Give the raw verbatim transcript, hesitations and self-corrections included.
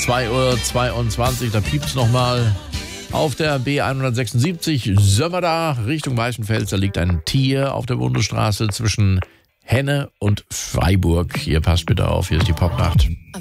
zwei Uhr zweiundzwanzig, da piept's nochmal. Auf der B hundertsechsundsiebzig Sömmerda Richtung Weißenfels, da liegt ein Tier auf der Bundesstraße zwischen Henne und Freiburg. Hier passt bitte auf, hier ist die Popnacht.